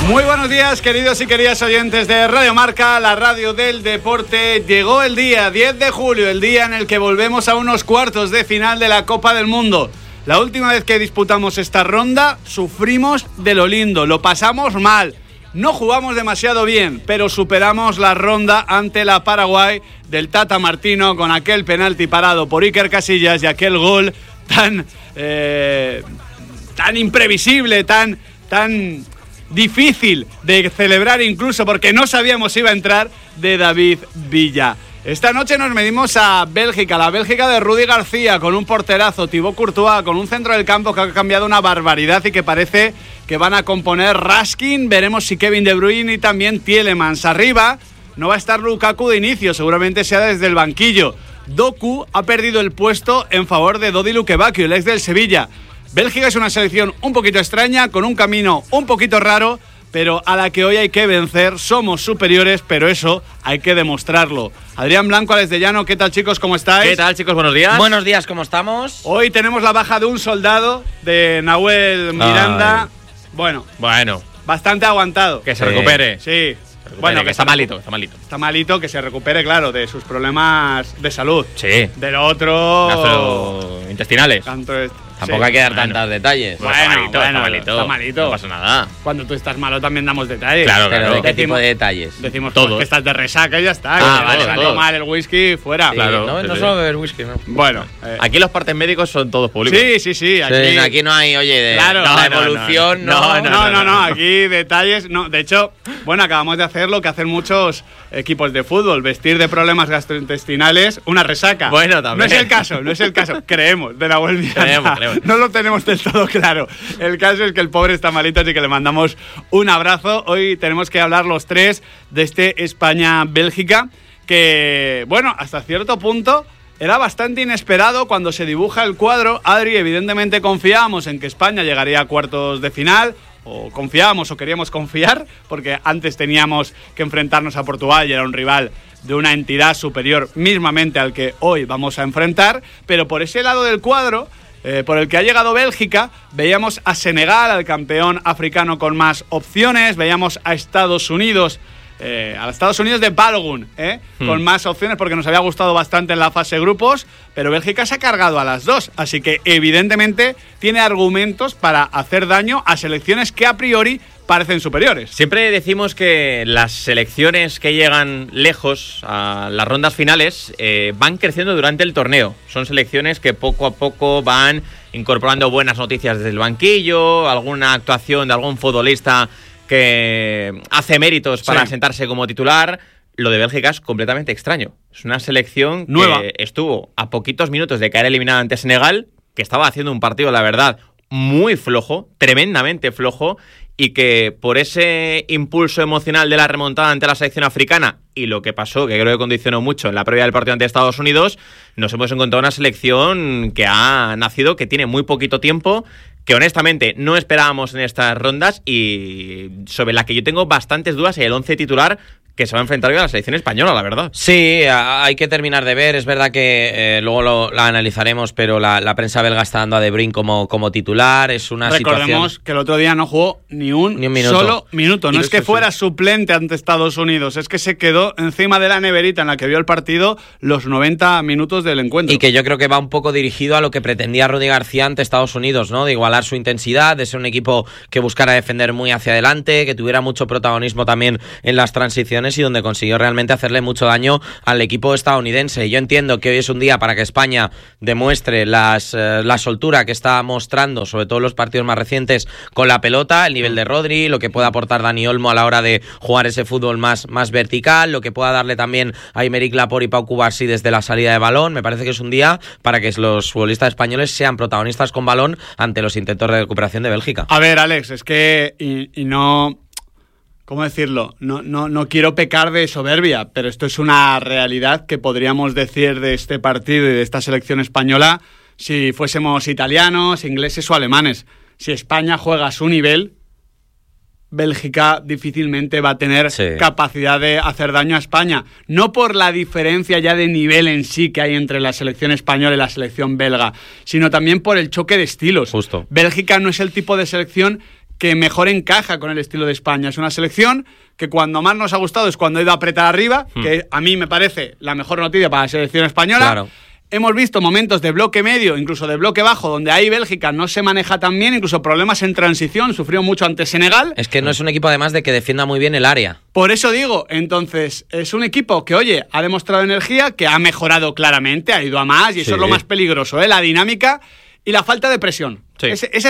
Muy buenos días, queridos y queridas oyentes de Radio Marca, la radio del deporte. Llegó el día 10 de julio, el día en el que volvemos a unos cuartos de final de la Copa del Mundo. La última vez que disputamos esta ronda, sufrimos de lo lindo, lo pasamos mal. No jugamos demasiado bien, pero superamos la ronda ante la Paraguay del Tata Martino con aquel penalti parado por Iker Casillas y aquel gol tan imprevisible, tan difícil de celebrar incluso porque no sabíamos si iba a entrar, de David Villa. Esta noche nos medimos a Bélgica, la Bélgica de Rudi García, con un porterazo, Thibaut Courtois, con un centro del campo que ha cambiado una barbaridad y que parece que van a componer Raskin. Veremos si Kevin De Bruyne y también Tielemans. Arriba no va a estar Lukaku de inicio, seguramente sea desde el banquillo. Doku ha perdido el puesto en favor de Dodi Lukebakio, el ex del Sevilla. Bélgica es una selección un poquito extraña, con un camino un poquito raro, pero a la que hoy hay que vencer. Somos superiores, pero eso hay que demostrarlo. Adrián Blanco, Alex de Llano, ¿qué tal, chicos? ¿Cómo estáis? ¿Qué tal, chicos? Buenos días. Buenos días, ¿cómo estamos? Hoy tenemos la baja de un soldado, de Nahuel Miranda. Ay. Bueno, bastante aguantado. Que se recupere. Sí. Bueno, que está malito. Está malito, que se recupere, claro, de sus problemas de salud. Sí. De lo otro... Gastrointestinales. Tampoco hay que dar tantos detalles. Está malito. No pasa nada. Cuando tú estás malo también damos detalles. Claro. Pero ¿de qué tipo de detalles? Decimos Todo. que estás de resaca y ya está. Vale, que salió todo. mal el whisky, fuera. Sí, Claro, no sí. solo beber whisky, ¿no? Bueno. Aquí los partes médicos son todos públicos. Sí. Aquí no hay, oye, Claro. la evolución, No, aquí detalles. No, de hecho, bueno, acabamos de hacer lo que hacen muchos equipos de fútbol, vestir de problemas gastrointestinales una resaca. Bueno, también. No es el caso. Creemos, de Nahuel Miranda. Creemos. No lo tenemos del todo claro. El caso es que el pobre está malito, así que le mandamos un abrazo. Hoy tenemos que hablar los tres de este España-Bélgica, que, bueno, hasta cierto punto era bastante inesperado cuando se dibuja el cuadro. Adri, evidentemente confiábamos en que España llegaría a cuartos de final, o confiábamos o queríamos confiar, porque antes teníamos que enfrentarnos a Portugal y era un rival de una entidad superior mismamente al que hoy vamos a enfrentar, pero por ese lado del cuadro, por el que ha llegado Bélgica, veíamos a Senegal, al campeón africano con más opciones, veíamos a Estados Unidos, de Balogun, con más opciones porque nos había gustado bastante en la fase grupos, pero Bélgica se ha cargado a las dos, así que evidentemente tiene argumentos para hacer daño a selecciones que a priori parecen superiores. Siempre decimos que las selecciones que llegan lejos a las rondas finales van creciendo durante el torneo. Son selecciones que poco a poco van incorporando buenas noticias desde el banquillo, alguna actuación de algún futbolista que hace méritos para sentarse como titular. Lo de Bélgica es completamente extraño. Es una selección nueva, que estuvo a poquitos minutos de caer eliminada ante Senegal, que estaba haciendo un partido, la verdad, muy flojo, tremendamente flojo, y que por ese impulso emocional de la remontada ante la selección africana y lo que pasó, que creo que condicionó mucho en la previa del partido ante Estados Unidos, nos hemos encontrado una selección que ha nacido, que tiene muy poquito tiempo, que honestamente no esperábamos en estas rondas y sobre la que yo tengo bastantes dudas en el 11 titular que se va a enfrentar hoy a la selección española, la verdad. Sí, hay que terminar de ver. Es verdad que luego la analizaremos, pero la prensa belga está dando a De Bruyne como titular. Es una Recordemos situación... que el otro día no jugó ni un minuto. Solo minuto. No es que fuera suplente ante Estados Unidos, es que se quedó encima de la neverita en la que vio el partido los 90 minutos del encuentro. Y que yo creo que va un poco dirigido a lo que pretendía Rudi García ante Estados Unidos, ¿no? De igualar su intensidad, de ser un equipo que buscara defender muy hacia adelante, que tuviera mucho protagonismo también en las transiciones y donde consiguió realmente hacerle mucho daño al equipo estadounidense. Yo entiendo que hoy es un día para que España demuestre la soltura que está mostrando, sobre todo en los partidos más recientes, con la pelota, el nivel de Rodri, lo que puede aportar Dani Olmo a la hora de jugar ese fútbol más vertical, lo que pueda darle también a Aymeric Laporte y Pau Cubarsí desde la salida de balón. Me parece que es un día para que los futbolistas españoles sean protagonistas con balón ante los intentos de recuperación de Bélgica. A ver, Alex, es que y no... ¿Cómo decirlo? No quiero pecar de soberbia, pero esto es una realidad que podríamos decir de este partido y de esta selección española si fuésemos italianos, ingleses o alemanes. Si España juega a su nivel, Bélgica difícilmente va a tener capacidad de hacer daño a España. No por la diferencia ya de nivel en sí que hay entre la selección española y la selección belga, sino también por el choque de estilos. Justo. Bélgica no es el tipo de selección que mejor encaja con el estilo de España. Es una selección que cuando más nos ha gustado es cuando ha ido a apretar arriba, que a mí me parece la mejor noticia para la selección española. Claro. Hemos visto momentos de bloque medio, incluso de bloque bajo, donde ahí Bélgica no se maneja tan bien, incluso problemas en transición, sufrió mucho ante Senegal. Es que no es un equipo además de que defienda muy bien el área. Por eso digo, entonces, es un equipo que, oye, ha demostrado energía, que ha mejorado claramente, ha ido a más, y eso es lo más peligroso, la dinámica y la falta de presión. Sí. Ese es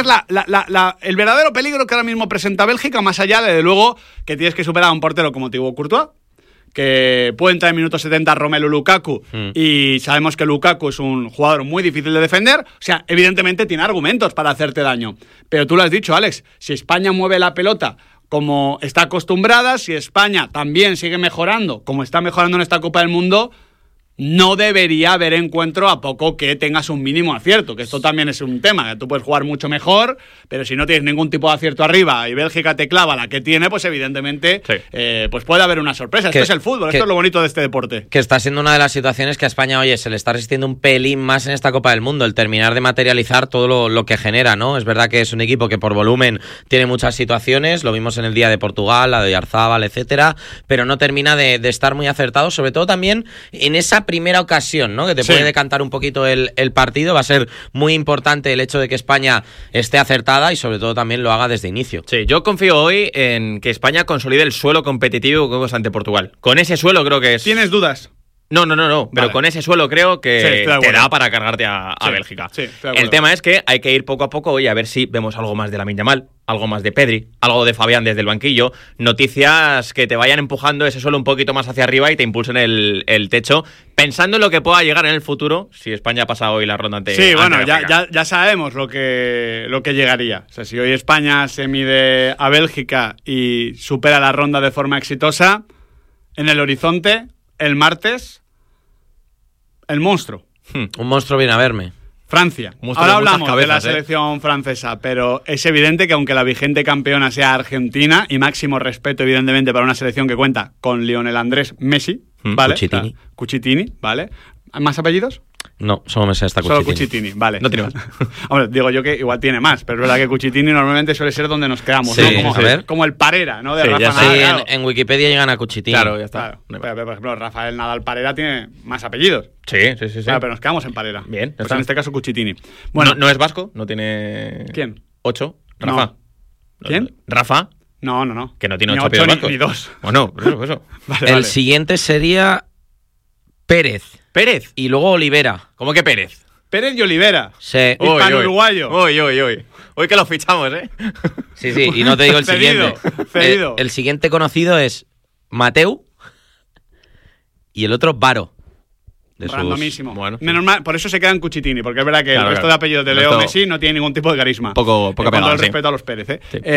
el verdadero peligro que ahora mismo presenta Bélgica, más allá de luego que tienes que superar a un portero como Thibaut Courtois, que puede entrar en minutos 70 Romelu Lukaku, y sabemos que Lukaku es un jugador muy difícil de defender. O sea, evidentemente tiene argumentos para hacerte daño. Pero tú lo has dicho, Alex, si España mueve la pelota como está acostumbrada, si España también sigue mejorando como está mejorando en esta Copa del Mundo, no debería haber encuentro a poco que tengas un mínimo acierto, que esto también es un tema, que tú puedes jugar mucho mejor, pero si no tienes ningún tipo de acierto arriba y Bélgica te clava la que tiene, pues evidentemente pues puede haber una sorpresa. Esto es el fútbol, esto es lo bonito de este deporte. Que está siendo una de las situaciones que a España, oye, se le está resistiendo un pelín más en esta Copa del Mundo, el terminar de materializar todo lo que genera, ¿no? Es verdad que es un equipo que por volumen tiene muchas situaciones, lo vimos en el día de Portugal, la de Oyarzábal, etcétera, pero no termina de estar muy acertado, sobre todo también en esa primera ocasión, ¿no? Que te puede decantar un poquito el partido. Va a ser muy importante el hecho de que España esté acertada y sobre todo también lo haga desde inicio. Sí, yo confío hoy en que España consolide el suelo competitivo que vemos ante Portugal. Con ese suelo creo que es... ¿Tienes dudas? No, pero vale, con ese suelo creo que te da para cargarte a Bélgica. Sí, el tema es que hay que ir poco a poco, oye, a ver si vemos algo más de Lamine Yamal, algo más de Pedri, algo de Fabián desde el banquillo, noticias que te vayan empujando ese suelo un poquito más hacia arriba y te impulsen el techo, pensando en lo que pueda llegar en el futuro si España pasa hoy la ronda ante... Sí, bueno, ya sabemos lo que llegaría. O sea, si hoy España se mide a Bélgica y supera la ronda de forma exitosa, en el horizonte, el martes, el monstruo. Un monstruo viene a verme. Francia. Ahora hablamos de la selección francesa, pero es evidente que aunque la vigente campeona sea Argentina, y máximo respeto evidentemente para una selección que cuenta con Lionel Andrés Messi, ¿vale? Cucitini, ¿vale? ¿Más apellidos? No, solo me sé esta Cucitini. Solo Cucitini, vale. No tiene más. Hombre, digo yo que igual tiene más, pero es verdad que Cucitini normalmente suele ser donde nos quedamos, sí, ¿no? como el Parera, ¿no? De sí, Rafa Nadal. Sí, claro. en Wikipedia llegan a Cucitini. Claro, ya está. Claro. Pero, por ejemplo, Rafael Nadal Parera tiene más apellidos. Sí. Claro, pero nos quedamos en Parera. Bien, pues en este caso Cucitini. Bueno, Bueno, no es vasco, no tiene... ¿Quién? 8. Rafa. No. ¿Quién? Rafa. No. Que no tiene Ni 8 apellidos vascos. ni 2. Bueno, eso. El siguiente sería Pérez. Pérez. Y luego Olivera. ¿Cómo que Pérez? Pérez y Olivera. Sí. Hispano-uruguayo. Hoy. Hoy que lo fichamos, ¿eh? Sí, y no te digo el Cedido, siguiente. cedido. El siguiente conocido es Mateu y el otro Varo. Randomísimo. Bueno, sí. Menos mal, por eso se queda en Cucitini, porque es verdad que el resto de apellidos de Leo Messi no tiene ningún tipo de carisma. Poco con pegado, todo el sí. respeto a los Pérez, ¿eh? Sí.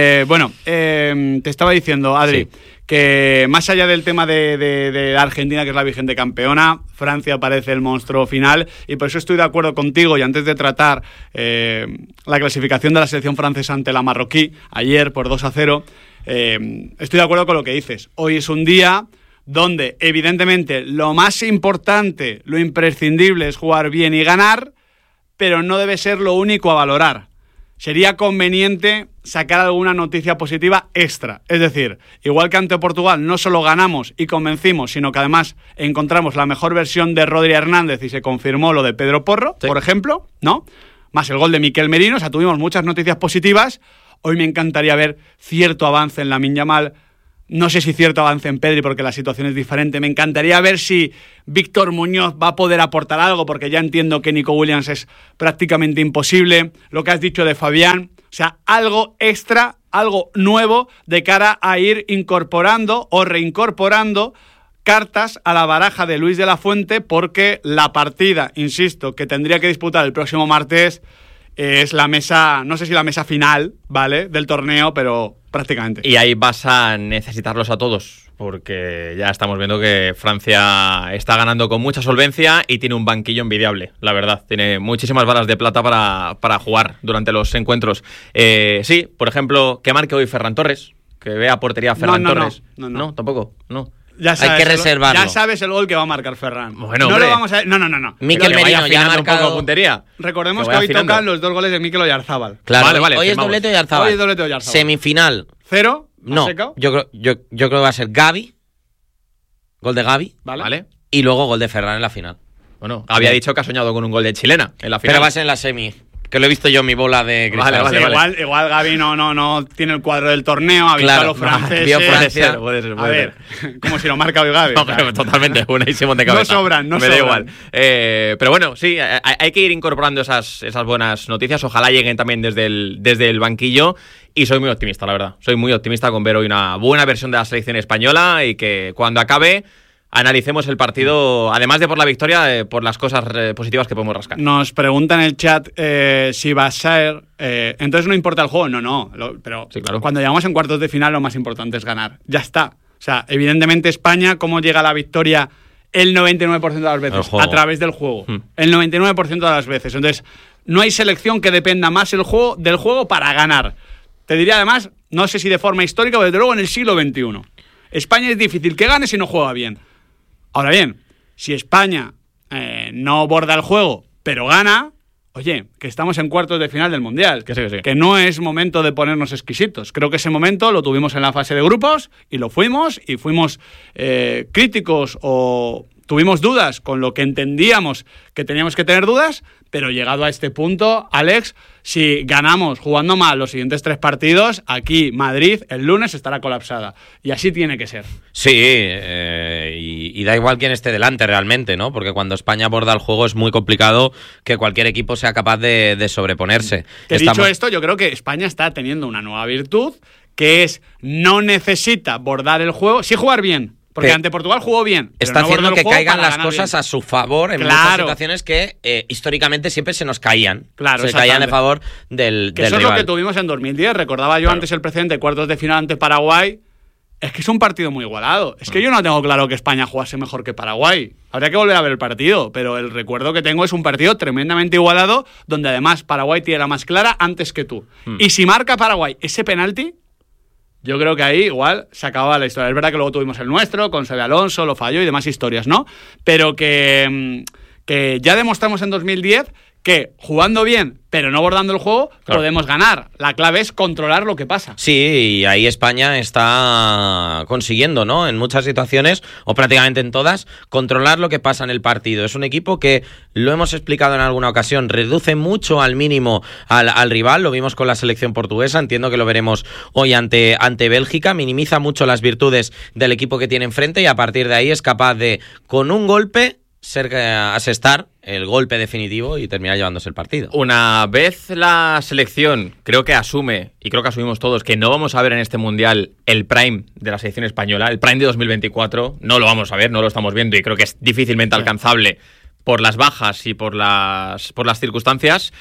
Te estaba diciendo, Adri, que más allá del tema de Argentina, que es la vigente campeona, Francia parece el monstruo final, y por eso estoy de acuerdo contigo, y antes de tratar la clasificación de la selección francesa ante la marroquí, ayer por 2-0, estoy de acuerdo con lo que dices. Hoy es un día donde evidentemente lo más importante, lo imprescindible es jugar bien y ganar, pero no debe ser lo único a valorar. Sería conveniente sacar alguna noticia positiva extra. Es decir, igual que ante Portugal no solo ganamos y convencimos, sino que además encontramos la mejor versión de Rodri Hernández y se confirmó lo de Pedro Porro, por ejemplo, ¿no? Más el gol de Miquel Merino, o sea, tuvimos muchas noticias positivas. Hoy me encantaría ver cierto avance en Lamine Yamal. No sé si cierto avance en Pedri porque la situación es diferente. Me encantaría ver si Víctor Muñoz va a poder aportar algo, porque ya entiendo que Nico Williams es prácticamente imposible. Lo que has dicho de Fabián, o sea, algo extra, algo nuevo de cara a ir incorporando o reincorporando cartas a la baraja de Luis de la Fuente, porque la partida, insisto, que tendría que disputar el próximo martes es la mesa, no sé si la mesa final, ¿vale?, del torneo, pero prácticamente. Y ahí vas a necesitarlos a todos, porque ya estamos viendo que Francia está ganando con mucha solvencia y tiene un banquillo envidiable, la verdad. Tiene muchísimas balas de plata para jugar durante los encuentros. Sí, por ejemplo, que marque hoy Ferran Torres, que vea portería a Ferran Torres. No, tampoco, no. Hay que reservarlo. Ya sabes el gol que va a marcar Ferran. Bueno, no hombre. lo vamos a... No. Mikel Merino ya ha marcado... un poco puntería. Recordemos que hoy tocan los 2 goles de Mikel Oyarzábal. Claro, vale, hoy es doblete Oyarzábal. Hoy es doblete Oyarzábal. Semifinal. 0. No, yo creo que va a ser Gavi. Gol de Gavi. Vale. Y luego gol de Ferran en la final. Bueno, había dicho que ha soñado con un gol de chilena en la final. Pero va a ser en la semi. Que lo he visto yo en mi bola de cristal. Vale. Igual Gavi no tiene el cuadro del torneo, ha visto a los franceses. Vio Francia. Puede ser. A ver, como si lo marca hoy Gavi. No, claro, totalmente, buenísimo de cabeza. No sobran. Me da igual. Pero bueno, sí, hay que ir incorporando esas buenas noticias. Ojalá lleguen también desde el banquillo. Y soy muy optimista, la verdad. Soy muy optimista con ver hoy una buena versión de la selección española y que cuando acabe analicemos el partido, además de por la victoria, por las cosas positivas que podemos rascar. Nos pregunta en el chat si va a ser... entonces no importa el juego. No. Pero sí, claro. Cuando llegamos en cuartos de final lo más importante es ganar. Ya está. O sea, evidentemente España, ¿cómo llega a la victoria el 99% de las veces? A través del juego. El 99% de las veces. Entonces, no hay selección que dependa más del juego para ganar. Te diría además, no sé si de forma histórica, pero desde luego en el siglo XXI. España es difícil que gane si no juega bien. Ahora bien, si España no borda el juego, pero gana, oye, que estamos en cuartos de final del Mundial. Que sí. Que no es momento de ponernos exquisitos. Creo que ese momento lo tuvimos en la fase de grupos y lo fuimos, y fuimos críticos o tuvimos dudas con lo que entendíamos que teníamos que tener dudas, pero llegado a este punto, Alex, si ganamos jugando mal los siguientes 3 partidos, aquí Madrid el lunes estará colapsada. Y así tiene que ser. Sí, y da igual quién esté delante realmente, ¿no? Porque cuando España aborda el juego es muy complicado que cualquier equipo sea capaz de sobreponerse. Dicho esto, yo creo que España está teniendo una nueva virtud, que es no necesita bordar el juego, sí jugar bien. Porque ante Portugal jugó bien. Está haciendo que caigan las cosas bien a su favor en muchas situaciones que históricamente siempre se nos caían. Claro, se caían de favor del eso rival. Es lo que tuvimos en 2010. Recordaba yo antes el precedente de cuartos de final ante Paraguay. Es que es un partido muy igualado. Es que yo no tengo claro que España jugase mejor que Paraguay. Habría que volver a ver el partido, pero el recuerdo que tengo es un partido tremendamente igualado, donde además Paraguay tiene la más clara antes que tú. Y si marca Paraguay ese penalti, yo creo que ahí igual se acababa la historia. Es verdad que luego tuvimos el nuestro, con Xabi Alonso, lo falló y demás historias, ¿no? Pero que ya demostramos en 2010 que jugando bien, pero no bordando el juego, podemos ganar. La clave es controlar lo que pasa. Sí, y ahí España está consiguiendo, ¿no? En muchas situaciones, o prácticamente en todas, controlar lo que pasa en el partido. Es un equipo que, lo hemos explicado en alguna ocasión, reduce mucho al mínimo al rival. Lo vimos con la selección portuguesa, entiendo que lo veremos hoy ante Bélgica. Minimiza mucho las virtudes del equipo que tiene enfrente y a partir de ahí es capaz de, con un golpe, asestar el golpe definitivo y terminar llevándose el partido. Una vez la selección creo que asume, y creo que asumimos todos, que no vamos a ver en este Mundial el prime de la selección española, el prime de 2024, no lo vamos a ver, no lo estamos viendo y creo que es difícilmente alcanzable por las bajas y por las circunstancias.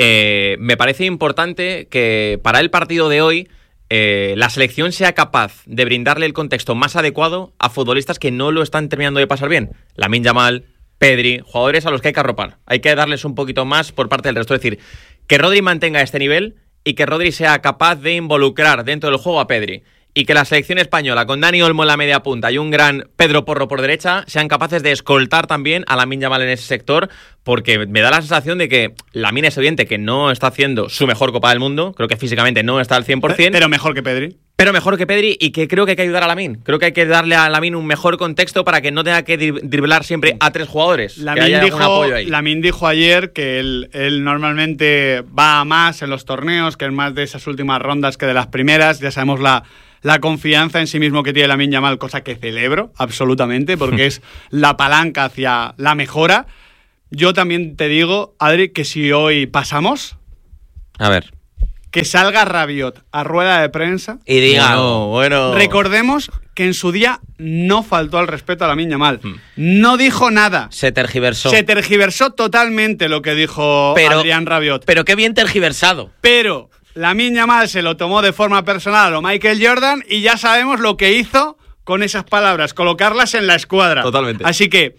Me parece importante que para el partido de hoy la selección sea capaz de brindarle el contexto más adecuado a futbolistas que no lo están terminando de pasar bien. Lamine Yamal, Pedri, jugadores a los que hay que arropar. Hay que darles un poquito más por parte del resto. Es decir, que Rodri mantenga este nivel y que Rodri sea capaz de involucrar dentro del juego a Pedri. Y que la selección española, con Dani Olmo en la media punta y un gran Pedro Porro por derecha, sean capaces de escoltar también a Lamine Yamal en ese sector, porque me da la sensación de que Lamine es evidente que no está haciendo su mejor Copa del Mundo, creo que físicamente no está al 100%. Pero mejor que Pedri. Pero mejor que Pedri, y que creo que hay que ayudar a Lamine. Creo que hay que darle a Lamine un mejor contexto para que no tenga que driblar siempre a 3 jugadores. Lamine dijo ayer que él normalmente va a más en los torneos, que es más de esas últimas rondas que de las primeras. Ya sabemos la confianza en sí mismo que tiene Lamine Yamal, cosa que celebro absolutamente, porque es la palanca hacia la mejora. Yo también te digo, Adri, que si hoy pasamos... A ver... Que salga Rabiot a rueda de prensa y diga, bueno. Recordemos que en su día no faltó al respeto a Lamine Yamal. No dijo nada. Se tergiversó. Se tergiversó totalmente lo que dijo Adrián Rabiot. Pero qué bien tergiversado. Pero Lamine Yamal se lo tomó de forma personal a Michael Jordan y ya sabemos lo que hizo con esas palabras, colocarlas en la escuadra. Totalmente. Así que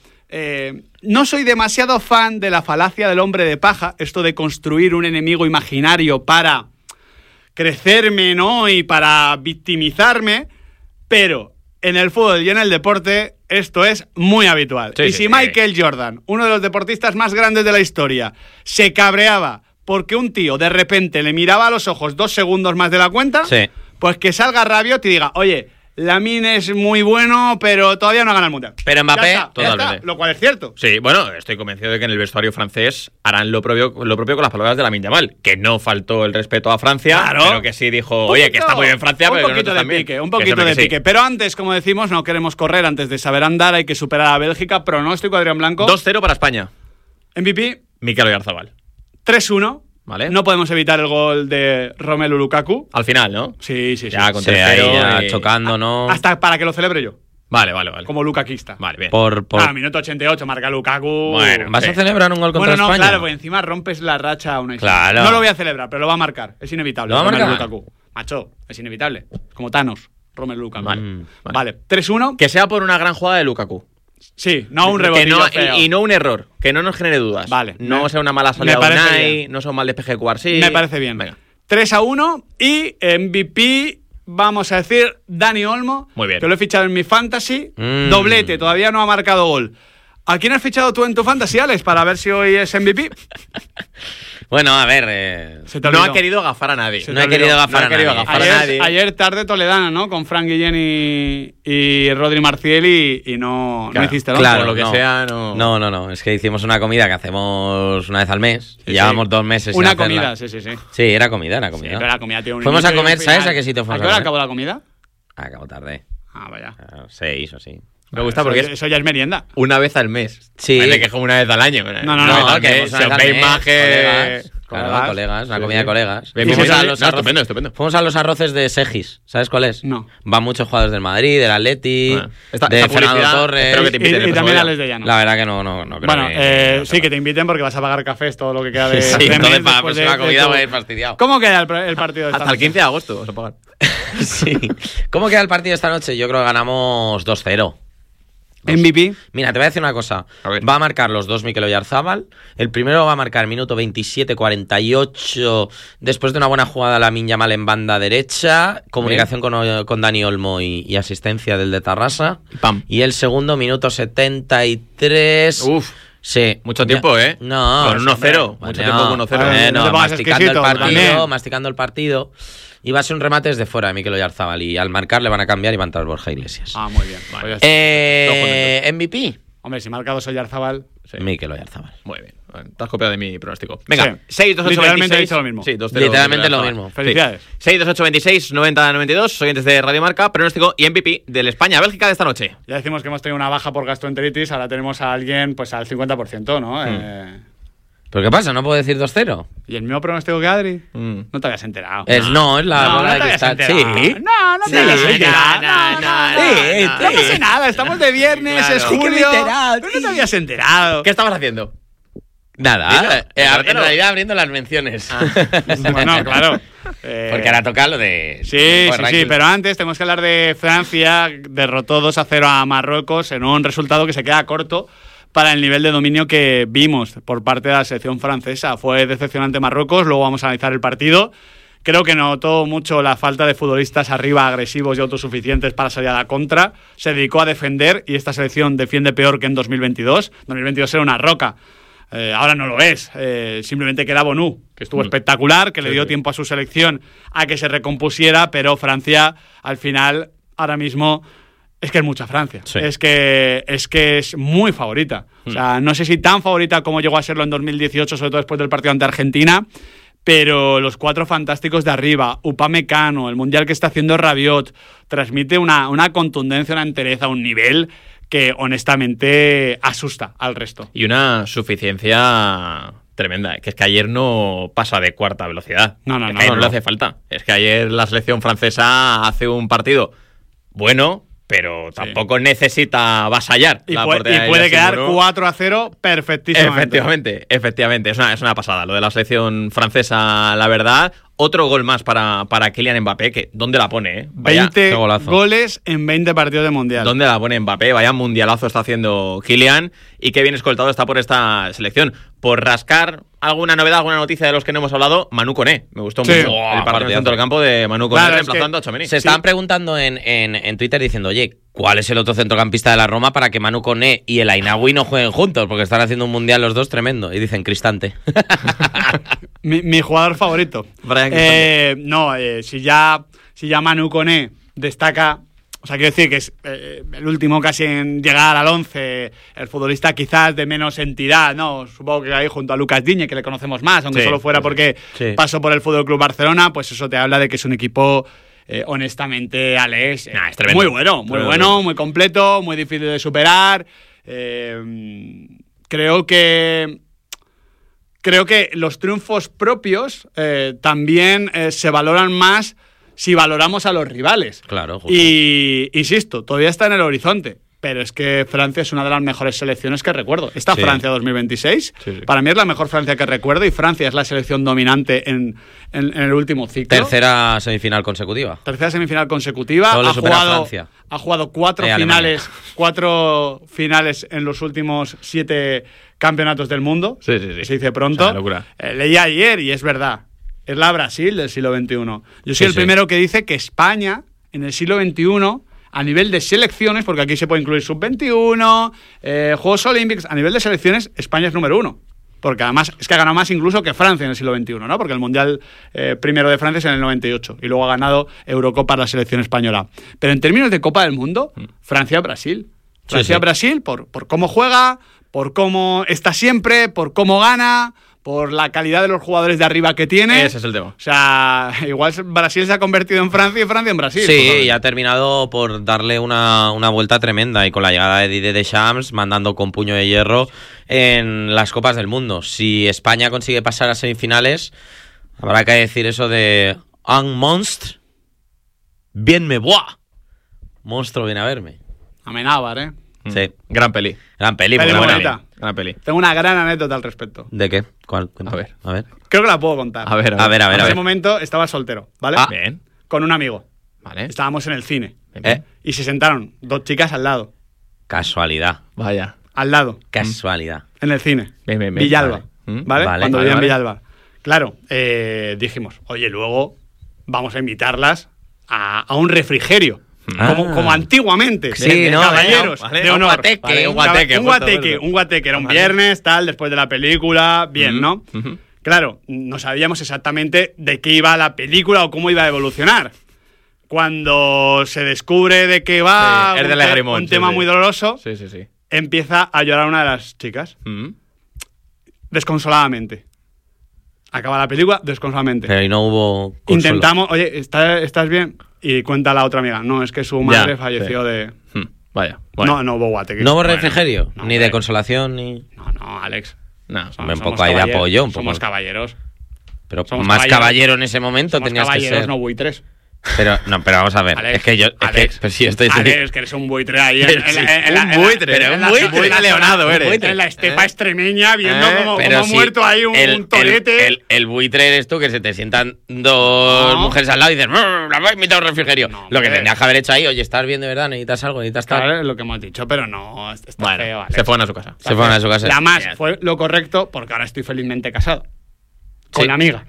no soy demasiado fan de la falacia del hombre de paja, esto de construir un enemigo imaginario para crecerme, ¿no? Y para victimizarme, pero en el fútbol y en el deporte esto es muy habitual. Sí, y sí, si sí. Michael Jordan, uno de los deportistas más grandes de la historia, se cabreaba porque un tío de repente le miraba a los ojos 2 segundos más de la cuenta, Sí. pues que salga Rabiot y diga, oye, Lamine es muy bueno, pero todavía no gana el Mundial. Pero Mbappé, Ya está, totalmente. lo cual es cierto. Sí, bueno, estoy convencido de que en el vestuario francés harán lo propio con las palabras de Lamine Yamal, que no faltó el respeto a Francia, Claro. pero que sí dijo, oye, que está muy bien Francia, pero un poquito de también. pique, un poquito de pique. Pero antes, como decimos, no queremos correr antes de saber andar, hay que superar a Bélgica. Pronóstico, Adrián Blanco. 2-0 para España. MVP, Mikel Oyarzabal. 3-1. Vale. No podemos evitar el gol de Romelu Lukaku. Al final, ¿no? Sí, sí, sí. Ya con Sí, ahí 3-0 ya y- chocando, ¿no? Hasta para que lo celebre yo, Vale. como lukaquista. Vale, bien. Por... Minuto 88, marca Lukaku. Bueno, ¿Vas a sí. celebrar un gol contra Bueno, no, España? claro, porque encima rompes la racha a una isla. Claro. No lo voy a celebrar, pero lo va a marcar. Es inevitable. ¿Lo va a Romelu marcar? Lukaku. Macho, es inevitable. Como Thanos, Romelu Lukaku. Vale. Vale, 3-1. Que sea por una gran jugada de Lukaku. Sí, no un Que rebotillo no- feo. y no un error, que no nos genere dudas. Vale. No sea una mala salida me de parece Unai, bien. no sea un mal despeje de Cuarsí. Me parece bien. Venga. 3-1 y MVP, vamos a decir, Dani Olmo. Muy bien. Que lo he fichado en mi fantasy. Mm. Doblete, todavía no ha marcado gol. ¿A quién has fichado tú en tu fantasy, Alex, para ver si hoy es MVP? Bueno, a ver... Se te No olvidó. ha querido gafar a nadie. Se no te he querido olvidó. gafar No a he querido nadie. gafar. Para nadie. Ayer tarde Toledana, ¿no? Con Frank Guillén y Rodri Marciel y no Claro. hiciste, ¿no? Claro, Por lo que no. sea, no. No. Es que hicimos una comida que hacemos una vez al mes. Sí, y llevamos sí. 2 meses sin Una hacerla. comida, sí. Sí, era comida. Sí, pero la comida tiene un Fuimos a inicio y un comer, final. ¿sabes a qué sitio fuimos ¿A a qué hora comer? acabó la comida? Acabo tarde. Ah, vaya. 6 o sí. Me gusta porque es Eso ya es merienda. una vez al mes. Sí. Parece que es como una vez al año. No, Una vez al que mes. hemos Si os veis más que... Claro, colegas, una comida de colegas. Bien, Fuimos bien, a bien. los No, arroces- estupendo. Fuimos a los arroces de Segis. ¿Sabes cuál es? No. Van muchos jugadores del Madrid, del Atleti, Bueno, esta de Fernando publicidad, Torres. espero que te inviten el Y próximo también día. Alex de Llano. La verdad que no creo Bueno, que... sí, que te inviten porque vas a pagar cafés todo lo que queda de Sí, de mes entonces para la después próxima de comida tu- voy a ir fastidiado. ¿Cómo queda el partido de esta Hasta el noche? 15 de agosto vas a pagar. Sí. ¿Cómo queda el partido esta noche? Yo creo que ganamos 2-0. MVP. Mira, te voy a decir una cosa. A ver. Va a marcar los 2 Mikel Oyarzabal. El primero va a marcar minuto 27-48 después de una buena jugada Lamine Yamal en banda derecha. Comunicación con Dani Olmo y asistencia del de Tarrasa. Pam. Y el segundo minuto 73. Uf. Sí. Mucho tiempo, ¿eh? No. Con 1-0. Mucho tiempo con 1-0. No te pongas exquisito, también. masticando el partido. Y va a ser un remate desde fuera de Mikel Oyarzabal. Y al marcar le van a cambiar y va a entrar Borja Iglesias. Ah, muy bien. Vale. Pues ya está. MVP. Hombre, si marca 2 Oyarzábal. Sí. Mikel Oyarzabal. Muy bien. Bueno, te has copiado de mi pronóstico. Venga, Sí. 6-2-8-26. Literalmente he dicho lo mismo. Sí, 2-0. Literalmente lo mismo. Felicidades. 6-2-8-26-90-92. Oyentes de Radio Marca, pronóstico y MVP del España-Bélgica de esta noche. Ya decimos que hemos tenido una baja por gastroenteritis, ahora tenemos a alguien pues al 50%, ¿no? ¿Pero qué pasa? ¿No puedo decir 2-0? ¿Y el mismo pronóstico que Adri? Mm. No te habías enterado. Es la bola no de te habías cristal. enterado. Sí. No te Sí, habías sí, enterado. no, No pasa nada, estamos de viernes, Claro. es Sí que me he julio. enterado, Tú no te habías enterado. ¿Qué estabas haciendo? Nada. Dilo, En cártelo. realidad abriendo las menciones. Bueno, claro. Porque ahora toca lo de... Sí, pero antes tenemos que hablar de Francia. Derrotó 2-0 a Marruecos en un resultado que se queda corto para el nivel de dominio que vimos por parte de la selección francesa. Fue decepcionante Marruecos, luego vamos a analizar el partido. Creo que notó mucho la falta de futbolistas arriba agresivos y autosuficientes para salir a la contra. Se dedicó a defender y esta selección defiende peor que en 2022. 2022 era una roca. Ahora no lo es. Simplemente queda Bonu, que estuvo espectacular, que le dio tiempo a su selección a que se recompusiera, pero Francia al final ahora mismo es que es mucha Francia. Sí. Es que es muy favorita. O sea, no sé si tan favorita como llegó a serlo en 2018, sobre todo después del partido ante Argentina. Pero los 4 fantásticos de arriba, Upamecano, el mundial que está haciendo Rabiot, transmite una contundencia, una entereza, un nivel que honestamente asusta al resto. Y una suficiencia tremenda, que es que ayer no pasa de cuarta velocidad. No, Es que ayer no le no. hace falta. Es que ayer la selección francesa hace un partido bueno, pero tampoco necesita avasallar Y, la puede portería de quedar Simonu. 4-0 perfectísimamente. Efectivamente. Es una pasada lo de la selección francesa, la verdad. Otro gol más para Kylian Mbappé, que ¿dónde la pone? Vaya, 20 qué golazo. goles en 20 partidos de mundial. ¿dónde la pone Mbappé? Vaya mundialazo está haciendo Kylian y qué bien escoltado está por esta selección. Por rascar alguna novedad, alguna noticia de los que no hemos hablado, Manu Koné. Me gustó Sí. mucho el partido en el centro del campo de Manu Koné Claro, es reemplazando que a Tchouaméni. Se estaban preguntando en Twitter diciendo, oye, ¿cuál es el otro centrocampista de la Roma para que Manu Koné y el Ainaoui no jueguen juntos? Porque están haciendo un mundial los dos tremendo. Y dicen Cristante. mi jugador favorito. Brian Cristante. Si ya Manu Koné destaca... O sea, quiero decir que es el último casi en llegar al 11, el futbolista quizás de menos entidad, ¿no? Supongo que ahí junto a Lucas Digne, que le conocemos más, aunque solo fuera porque pasó por el Fútbol Club Barcelona, pues eso te habla de que es un equipo, honestamente, Alex, es muy bueno, muy completo, muy difícil de superar. Creo que los triunfos propios también se valoran más si valoramos a los rivales. Claro, justo. Y, insisto, todavía está en el horizonte, pero es que Francia es una de las mejores selecciones que recuerdo. Esta Francia 2026, para mí es la mejor Francia que recuerdo, y Francia es la selección dominante en el último ciclo. Tercera semifinal consecutiva. Solo ha jugado cuatro finales en los últimos 7 campeonatos del mundo. Sí. Se dice pronto. O sea, locura. Leí ayer, y es verdad, es la Brasil del siglo XXI. Yo soy el primero que dice que España, en el siglo XXI, a nivel de selecciones, porque aquí se puede incluir sub-21, Juegos Olímpicos, a nivel de selecciones, España es número 1. Porque además es que ha ganado más incluso que Francia en el siglo XXI, ¿no? Porque el Mundial primero de Francia es en el 98 y luego ha ganado Eurocopa la selección española. Pero en términos de Copa del Mundo, Francia-Brasil. Francia-Brasil por cómo juega, por cómo está siempre, por cómo gana, por la calidad de los jugadores de arriba que tiene. Ese es el tema. O sea, igual Brasil se ha convertido en Francia y Francia en Brasil. Sí, y ha terminado por darle una vuelta tremenda, y con la llegada de Didier Deschamps mandando con puño de hierro en las Copas del Mundo. Si España consigue pasar a semifinales, habrá que decir eso de un monstre bien me voit. Monstruo viene a verme. Amenábar, ¿eh? Sí. Gran peli. Gran peli. Peli muy buena. bonita. Gran peli. Tengo una gran anécdota al respecto. ¿De qué? ¿Cuál? A ver. Creo que la puedo contar. A ver. En ese momento estaba soltero, ¿vale? Bien. Con un amigo. Vale. Estábamos en el cine. Bien. Y se sentaron 2 chicas al lado. Casualidad. Vaya. Al lado. Casualidad. En el cine. Bien. Villalba. Vale. ¿Vale? Cuando vivía en Villalba. Claro, dijimos, oye, luego vamos a invitarlas a un refrigerio. Como antiguamente. Sí, ¿no? Caballeros de honor. Un guateque. Era un viernes, tal, después de la película. Bien, ¿no? Claro, no sabíamos exactamente de qué iba la película o cómo iba a evolucionar. Cuando se descubre de qué va, un tema muy doloroso, empieza a llorar una de las chicas. Desconsoladamente. Acaba la película desconsoladamente. Pero ahí no hubo consuelo. Intentamos, oye, ¿estás bien? Y cuenta la otra amiga, no, es que su madre falleció de... Vaya. Bueno. No hubo guateque. ¿No hubo refrigerio? No, ni de consolación, ni... No, Alex. No, un poco ahí de apoyo, un poco. Somos caballeros. Pero somos más caballeros. caballero en ese momento Somos tenías que caballeros, ser. no buitres. Pero vamos a ver. Alex, es que yo. Alex, pero si yo estoy. Alex, que eres un buitre ahí. Un buitre leonado eres. En la estepa extremeña, viendo cómo Pero ha si muerto ahí un torete. El buitre eres tú, que se te sientan 2 mujeres al lado y dices, la voy a invitar a un refrigerio. No, lo que tendrías que haber hecho ahí, oye, ¿estás bien de verdad? ¿Necesitas algo? ¿Necesitas tal? Claro, es lo que hemos dicho, pero no, está feo, Alex. Se fueron a su casa. Se fueron a su casa. Y además, fue lo correcto, porque ahora estoy felizmente casado. Con la amiga.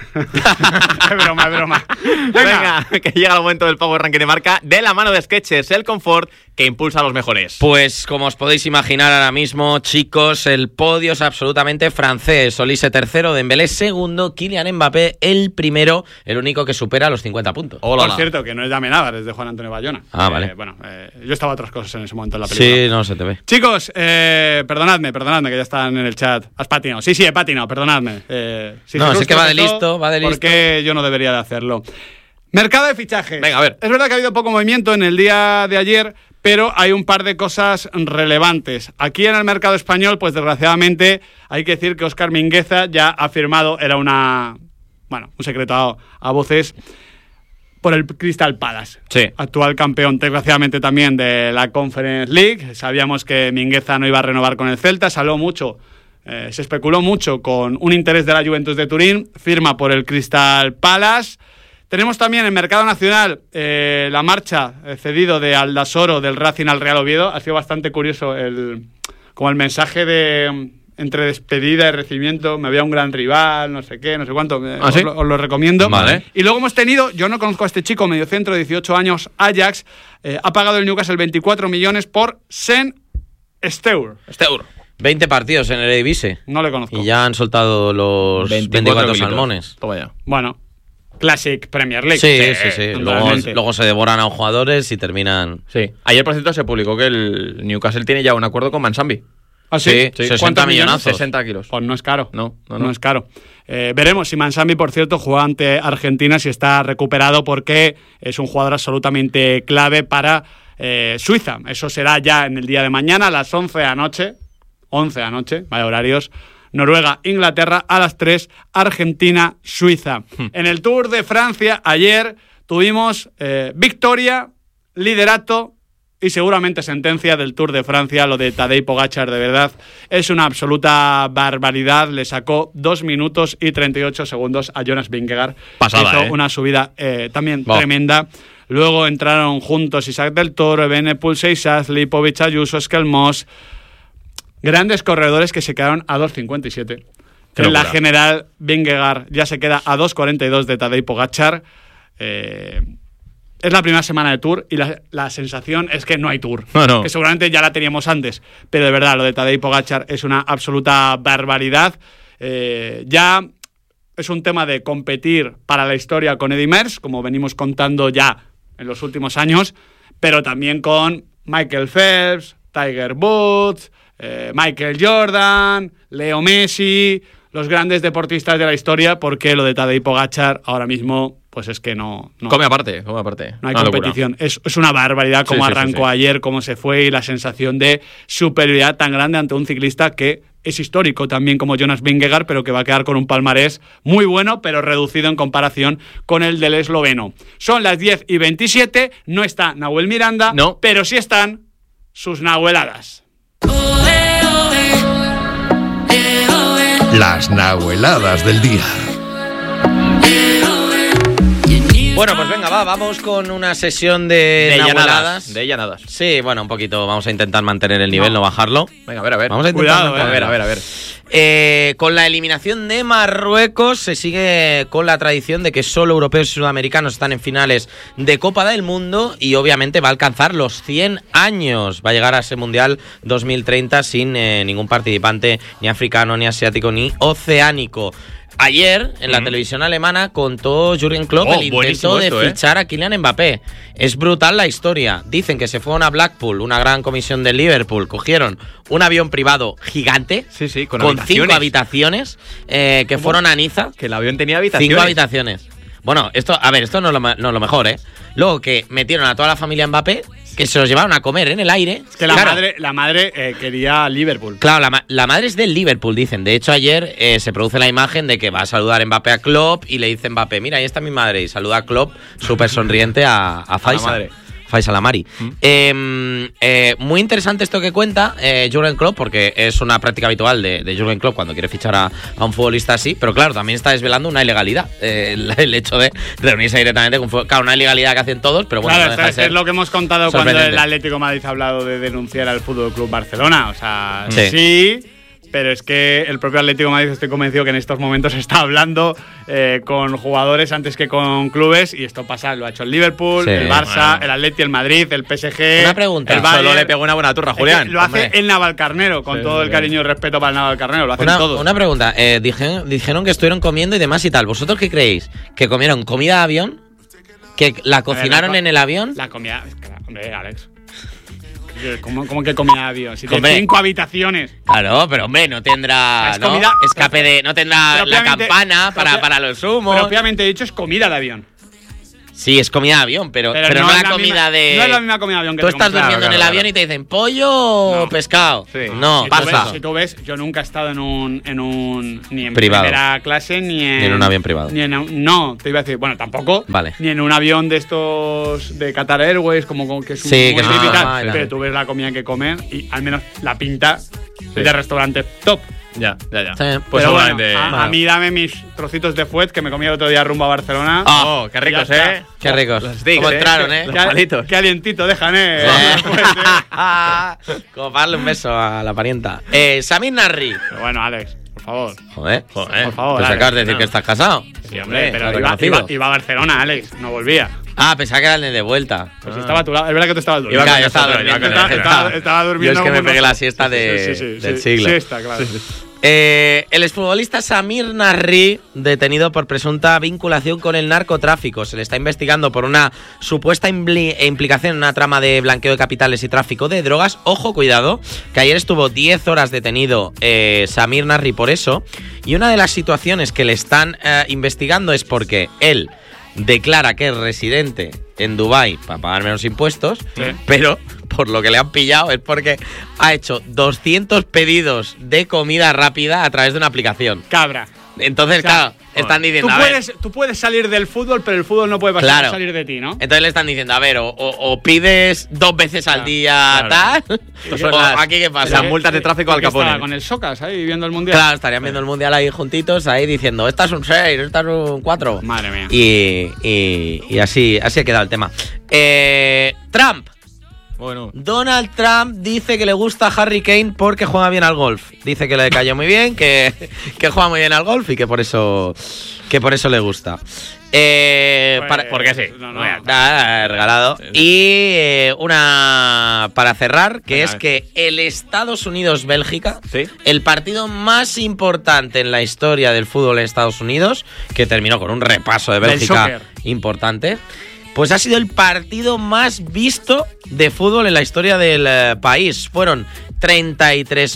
Es broma. Venga, que llega el momento del Power Ranking de Marca de la mano de Skechers, el confort que impulsa a los mejores. Pues como os podéis imaginar ahora mismo, chicos, el podio es absolutamente francés. Olise tercero, Dembélé segundo, Kylian Mbappé el primero, el único que supera los 50 puntos. Por cierto, que no es de Amenábar, es de Juan Antonio Bayona. Vale. Yo estaba a otras cosas en ese momento en la película. Sí, no se te ve. Chicos, perdonadme, que ya están en el chat. Has patinado. Sí, he patinado, perdonadme. No, es que va de listo. Porque yo no debería de hacerlo. Mercado de fichajes. Venga, a ver. Es verdad que ha habido poco movimiento en el día de ayer, pero hay un par de cosas relevantes. Aquí en el mercado español, pues desgraciadamente, hay que decir que Óscar Mingueza ya ha firmado, era un secreto a voces, por el Crystal Palace. Sí. Actual campeón, desgraciadamente, también de la Conference League. Sabíamos que Mingueza no iba a renovar con el Celta, se habló mucho. Se especuló mucho con un interés de la Juventus de Turín, firma por el Crystal Palace. Tenemos también en mercado nacional la marcha cedido de Aldasoro del Racing al Real Oviedo. Ha sido bastante curioso como el mensaje de entre despedida y recibimiento. Me había un gran rival, no sé qué, no sé cuánto. ¿Sí? Os lo recomiendo. Vale. Y luego hemos tenido, yo no conozco a este chico, mediocentro de 18 años, Ajax, ha pagado el Newcastle 24 millones por Sen Steur. 20 partidos en el Eredivisie. No le conozco. Y ya han soltado los 24 salmones. Toma ya. Bueno, Classic Premier League. Sí. Totalmente. Luego se devoran a los jugadores y terminan... Sí. Ayer, por cierto, se publicó que el Newcastle tiene ya un acuerdo con Mansambi. ¿Ah, sí? Sí, 60 ¿Cuántos millones? millonazos. 60 kilos. Pues no es caro. No es caro. Veremos si Mansambi, por cierto, juega ante Argentina, si está recuperado, porque es un jugador absolutamente clave para Suiza. Eso será ya en el día de mañana a las 11 de la noche. 11 de la noche, vaya horarios. Noruega, Inglaterra, a las 3, Argentina, Suiza. En el Tour de Francia, ayer tuvimos victoria, liderato y seguramente sentencia del Tour de Francia. Lo de Tadej Pogačar, de verdad, es una absoluta barbaridad. Le sacó 2 minutos y 38 segundos a Jonas Vingegaard. Pasada, hizo una subida también tremenda. Luego entraron juntos Isaac del Toro, Evenepoel, Seixas, Lipovic, Ayuso, Skelmos. Grandes corredores que se quedaron a 2.57. En la general, Vingegaard ya se queda a 2.42 de Tadej Pogačar. Es la primera semana de Tour y la sensación es que no hay Tour. No. Que seguramente ya la teníamos antes. Pero de verdad, lo de Tadej Pogačar es una absoluta barbaridad. Ya es un tema de competir para la historia con Eddy Merckx, como venimos contando ya en los últimos años, pero también con Michael Phelps, Tiger Woods, Michael Jordan, Leo Messi, los grandes deportistas de la historia, porque lo de Tadej Pogačar ahora mismo, pues es que no Come aparte. no hay Una competición. Es una barbaridad cómo arrancó ayer, cómo se fue y la sensación de superioridad tan grande ante un ciclista que es histórico también como Jonas Vingegaard, pero que va a quedar con un palmarés muy bueno, pero reducido en comparación con el del esloveno. Son las 10:27, no está Nahuel Miranda, pero sí están sus nahueladas. Las nahueladas del día. Bueno, pues venga, vamos con una sesión de nahueladas. De llanadas. Sí, bueno, un poquito. Vamos a intentar mantener el nivel, no bajarlo. Venga, a ver. Vamos a intentar Cuidado, a ver. Con la eliminación de Marruecos se sigue con la tradición de que solo europeos y sudamericanos están en finales de Copa del Mundo y obviamente va a alcanzar los 100 años. Va a llegar a ese Mundial 2030 sin ningún participante ni africano, ni asiático, ni oceánico. Ayer, en la televisión alemana, contó Jürgen Klopp el intento de fichar a Kylian Mbappé. Es brutal la historia. Dicen que se fueron a Blackpool, una gran comisión de Liverpool. Cogieron un avión privado gigante, con 5 habitaciones, que fueron a Niza. Que el avión tenía habitaciones. 5 habitaciones. Bueno, esto no es lo mejor, ¿eh? Luego que metieron a toda la familia Mbappé, que se los llevaron a comer en el aire. Es que la madre quería Liverpool. Claro, la madre es del Liverpool, dicen. De hecho, ayer se produce la imagen de que va a saludar Mbappé a Klopp y le dice Mbappé, mira, ahí está mi madre. Y saluda a Klopp, súper sonriente a Faisal. Faisal Amari. Muy interesante esto que cuenta Jürgen Klopp, porque es una práctica habitual de Jürgen Klopp cuando quiere fichar a un futbolista así, pero claro, también está desvelando una ilegalidad, el hecho de reunirse directamente con una ilegalidad que hacen todos, pero bueno, claro, no deja de ser es lo que hemos contado cuando el Atlético de Madrid ha hablado de denunciar al Fútbol Club Barcelona, o sea, sí, pero es que el propio Atlético de Madrid, estoy convencido que en estos momentos está hablando con jugadores antes que con clubes, y esto pasa, lo ha hecho el Liverpool, el Barça, el Atleti, el Madrid, el PSG. Una pregunta. El Bayern. Solo le pegó una buena turra, Julián. Lo hace el Navalcarnero, con todo el cariño y respeto para el Navalcarnero, lo hacen todos. Una pregunta, dijeron que estuvieron comiendo y demás y tal. ¿Vosotros qué creéis? ¿Que comieron comida de avión? ¿Que la cocinaron en el avión? La comida, hombre, Alex. ¿Cómo que comida de avión? Si tiene 5 habitaciones. Claro, pero hombre, no tendrá escape de. No tendrá la campana para los humos. Pero obviamente he dicho es comida de avión. Sí, es comida de avión, pero no la comida de. No es la misma comida de avión que tú estás durmiendo en el avión y te dicen pollo o pescado. Sí. No, pasa. Si tú ves, yo nunca he estado ni en privado. Primera clase ni en un avión privado. No, te iba a decir, bueno, tampoco. Vale. Ni en un avión de estos de Qatar Airways, como que es un que pero tú ves la comida que comen y al menos la pinta de restaurante top. Ya. Sí. Pues Pero bueno, seguramente. a mí dame mis trocitos de fuet que me comí el otro día rumbo a Barcelona. Oh, qué ricos, Ya está. Qué ricos. Los sticks, Cómo entraron, Los Qué- palitos. Qué alientito dejan, Como para darle un beso a la parienta. Samir Nasri. Pero bueno, Alex, por favor. Joder. Por favor, Pues Alex. acabas de decir que estás casado. Sí, hombre, pero lo iba reconocido. a Barcelona, Alex, no volvía. Ah, pensaba que era el de vuelta. Pues estaba a tu lado. Es verdad que tú estabas durmiendo. Iba con yo estaba nosotros, durmiendo. iba con nosotros. Estaba durmiendo. Yo es que me como pegué unos- la siesta del siglo. Siesta, claro. El exfutbolista Samir Nasri, detenido por presunta vinculación con el narcotráfico. Se le está investigando por una supuesta implicación en una trama de blanqueo de capitales y tráfico de drogas. Ojo, cuidado, que ayer estuvo 10 horas detenido Samir Nasri por eso. Y una de las situaciones que le están investigando es porque él declara que es residente en Dubái para pagar menos impuestos, Sí. pero por lo que le han pillado es porque ha hecho 200 pedidos de comida rápida a través de una aplicación. Cabra. Entonces, O sea, claro, están diciendo, Tú puedes salir del fútbol, pero el fútbol no puede Claro. salir de ti, ¿no? entonces le están diciendo, a ver, o pides 2 veces al día claro. tal, son o las- aquí qué pasa. las multas de tráfico al Porque Capone. estaba con el Socas ahí viendo el mundial. Claro, estarían viendo el mundial ahí juntitos, ahí diciendo, esta es un 6, esta es un 4. Madre mía. Y así ha quedado el tema. Trump. Bueno. Donald Trump dice que le gusta a Harry Kane porque juega bien al golf. Dice que le cayó muy bien, que juega muy bien al golf y que por eso le gusta. porque sí. No, Regalado. Y una para cerrar, que Venga, es a ver. que el Estados Unidos-Bélgica, Sí. el partido más importante en la historia del fútbol en Estados Unidos, que terminó con un repaso de Del Bélgica soccer. importante, pues ha sido el partido más visto de fútbol en la historia del país. Fueron 33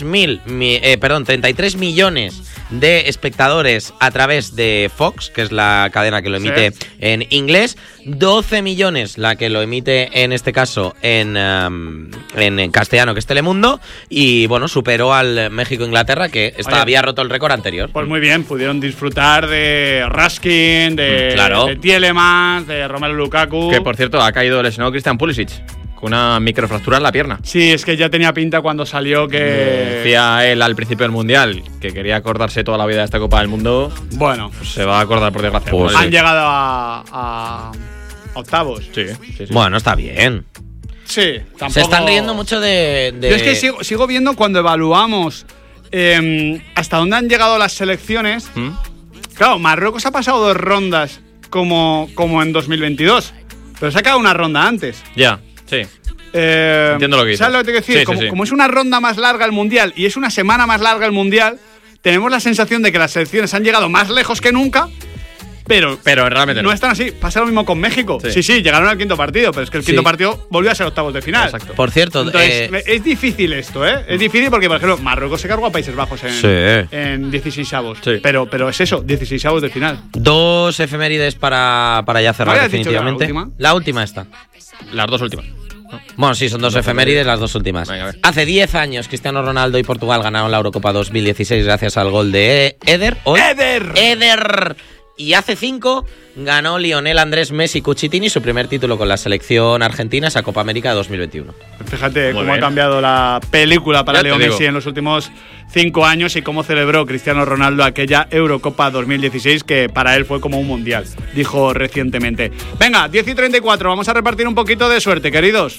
millones de espectadores a través de Fox, que es la cadena que lo emite Sí. en inglés, 12 millones la que lo emite en este caso en castellano, que es Telemundo, y bueno, superó al México-Inglaterra, que Oye, había roto el récord anterior. Pues muy bien, pudieron disfrutar de Raskin, de, Claro. de Tielemans, de Romelu Lukaku. Que por cierto, ha caído lesionado Christian Pulisic con una microfractura en la pierna. Sí, es que ya tenía pinta cuando salió que... Decía él al principio del Mundial que quería acordarse toda la vida de esta Copa del Mundo. Bueno, Pues se va a acordar por desgracia. Pues han llegado a octavos. Sí. Bueno, está bien. Sí, tampoco... Se están riendo mucho de... Yo es que sigo viendo cuando evaluamos hasta dónde han llegado las selecciones. ¿Mm? Claro, Marruecos ha pasado 2 rondas como en 2022, pero se ha quedado una ronda antes. Ya, sí. Entiendo lo que dices. ¿Sabes lo que te quiero decir? Sí, como, sí. como es una ronda más larga el Mundial y es una semana más larga el Mundial, tenemos la sensación de que las selecciones han llegado más lejos que nunca, pero realmente no están así. Pasa lo mismo con México. Sí. Sí, llegaron al quinto partido, pero es que el quinto Sí. partido volvió a ser octavos de final. Exacto. Por cierto, Entonces, es difícil esto, ¿eh? Es difícil porque, por ejemplo, Marruecos se cargó a Países Bajos en 16avos. Sí. Pero es eso, 16avos de final. 2 efemérides para ya cerrar ¿No habías dicho definitivamente. la última? La última está. Las dos últimas. Bueno, sí, son 2 efemérides, las 2 últimas. Venga, a ver. Hace 10 años, Cristiano Ronaldo y Portugal ganaron la Eurocopa 2016 gracias al gol de Eder. ¡Eder! Y hace 5 ganó Lionel Andrés Messi Cuchitini su primer título con la selección argentina, esa Copa América 2021. Fíjate Muy cómo ha bien. cambiado la película para Ya te Leo digo. Messi en los últimos 5 años y cómo celebró Cristiano Ronaldo aquella Eurocopa 2016 que para él fue como un mundial, dijo recientemente. Venga, 10:34, vamos a repartir un poquito de suerte, queridos.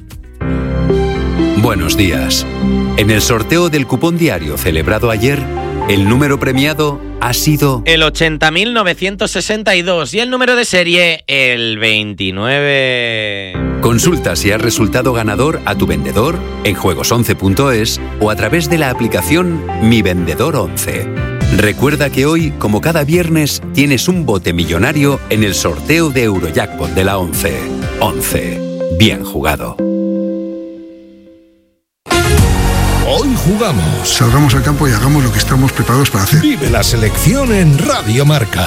Buenos días. En el sorteo del cupón diario celebrado ayer, el número premiado ha sido El 80.962 y el número de serie el 29. Consulta si has resultado ganador a tu vendedor en juegos11.es o a través de la aplicación Mi Vendedor 11. Recuerda que hoy, como cada viernes, tienes un bote millonario en el sorteo de Eurojackpot de la 11. 11. Bien jugado. Hoy jugamos. Salgamos al campo y hagamos lo que estamos preparados para hacer. Vive la selección en Radio Marca.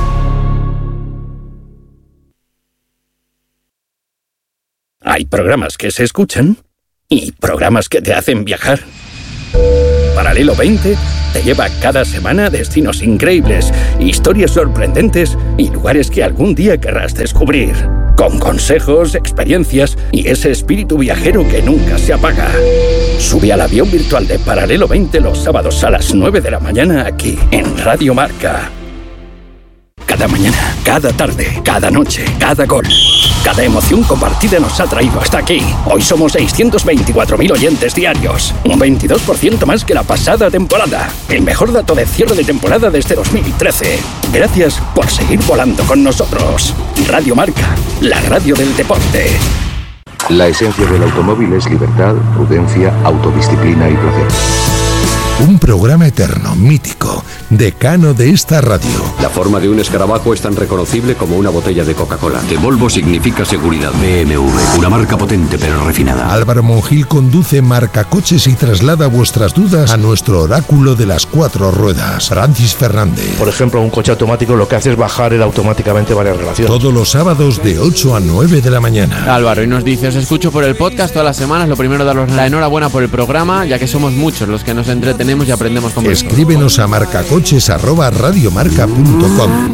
Hay programas que se escuchan y programas que te hacen viajar. Paralelo 20 te lleva cada semana a destinos increíbles, historias sorprendentes y lugares que algún día querrás descubrir. Con consejos, experiencias y ese espíritu viajero que nunca se apaga. Sube al avión virtual de Paralelo 20 los sábados a las 9 de la mañana aquí, en Radio Marca. Cada mañana, cada tarde, cada noche, cada gol. Cada emoción compartida nos ha traído hasta aquí. Hoy somos 624.000 oyentes diarios. Un 22% más que la pasada temporada. El mejor dato de cierre de temporada desde 2013. Gracias por seguir volando con nosotros. Radio Marca, la radio del deporte. La esencia del automóvil es libertad, prudencia, autodisciplina y placer. Un programa eterno, mítico, decano de esta radio. La forma de un escarabajo es tan reconocible como una botella de Coca-Cola. De Volvo significa seguridad. BMW, una marca potente pero refinada. Álvaro Monjil conduce Marcacoches y traslada vuestras dudas a nuestro oráculo de las 4 ruedas, Francis Fernández. Por ejemplo, un coche automático lo que hace es bajar él automáticamente varias relaciones. Todos los sábados de 8 a 9 de la mañana. Álvaro, y nos dice, os escucho por el podcast todas las semanas. Lo primero, daros la enhorabuena por el programa, ya que somos muchos los que nos entretenemos y aprendemos con vosotros. Escríbenos a marcacoches@radiomarca.com.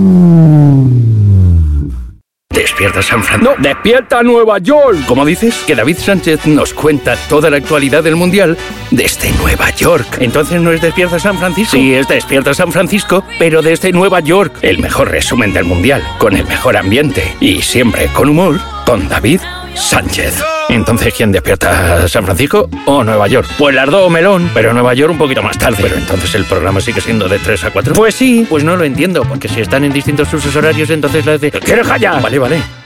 Despierta San Francisco. ¡No! ¡Despierta Nueva York! ¿Cómo dices? Que David Sánchez nos cuenta toda la actualidad del Mundial desde Nueva York. ¿Entonces no es Despierta San Francisco? Sí, es Despierta San Francisco, pero desde Nueva York. El mejor resumen del Mundial, con el mejor ambiente y siempre con humor, con David Sánchez. Entonces, ¿quién despierta? ¿San Francisco o Nueva York? Pues las dos, melón, pero Nueva York un poquito más tarde. Pero entonces el programa sigue siendo de 3 a 4. Pues sí, pues no lo entiendo, porque si están en distintos usos horarios, entonces la de... ¿Quieres callar? Vale.